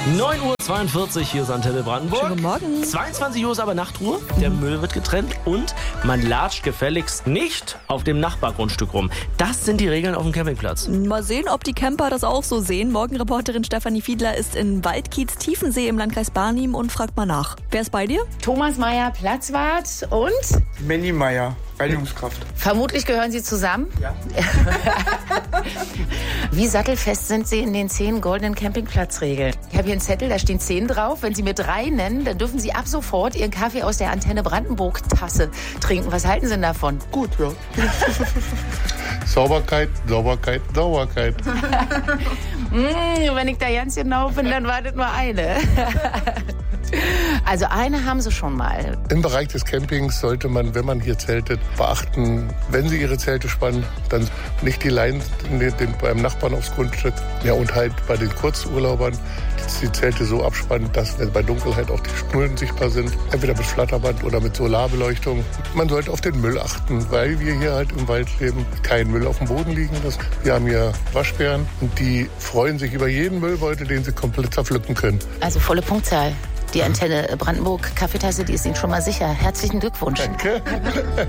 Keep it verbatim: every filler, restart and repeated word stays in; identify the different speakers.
Speaker 1: neun Uhr zweiundvierzig, hier ist Antenne Brandenburg.
Speaker 2: Schönen Morgen.
Speaker 1: zweiundzwanzig Uhr ist aber Nachtruhe. Der mhm. Müll wird getrennt und man latscht gefälligst nicht auf dem Nachbargrundstück rum. Das sind die Regeln auf dem Campingplatz.
Speaker 2: Mal sehen, ob die Camper das auch so sehen. Morgenreporterin Stefanie Fiedler ist in Waldkiez Tiefensee im Landkreis Barnim und fragt mal nach. Wer ist bei dir?
Speaker 3: Thomas Meyer, Platzwart und?
Speaker 4: Manny Meyer, Reinigungskraft.
Speaker 3: Vermutlich gehören Sie zusammen?
Speaker 4: Ja.
Speaker 3: Wie sattelfest sind Sie in den zehn goldenen Campingplatzregeln? Ich habe hier einen Zettel, da stehen zehn drauf. Wenn Sie mir drei nennen, dann dürfen Sie ab sofort Ihren Kaffee aus der Antenne Brandenburg-Tasse trinken. Was halten Sie denn davon?
Speaker 4: Gut, ja.
Speaker 5: Sauberkeit, Sauberkeit, Sauberkeit.
Speaker 3: mmh, wenn ich da ganz genau bin, dann wartet nur eine. Also eine haben Sie schon mal.
Speaker 5: Im Bereich des Campings sollte man, wenn man hier zeltet, beachten, wenn Sie Ihre Zelte spannen, dann nicht die Leinen beim Nachbarn aufs Grundstück. Ja, und halt bei den Kurzurlaubern die Zelte so abspannen, dass bei Dunkelheit auch die Schnullen sichtbar sind. Entweder mit Flatterband oder mit Solarbeleuchtung. Man sollte auf den Müll achten, weil wir hier halt im Wald leben, keinen Müll auf dem Boden liegen lassen. Wir haben hier Waschbären und die freuen sich über jeden Müllbeutel, den sie komplett zerpflücken können.
Speaker 3: Also volle Punktzahl. Die Antenne Brandenburg Kaffeetasse, die ist Ihnen schon mal sicher. Herzlichen Glückwunsch.
Speaker 5: Danke.